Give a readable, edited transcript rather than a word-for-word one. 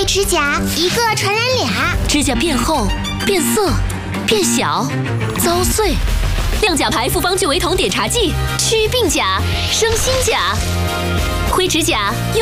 灰指甲一个传染俩， 指甲变厚、变色、变小、遭碎。亮甲牌复方聚维酮碘茶剂，祛病甲，生新甲。灰指甲用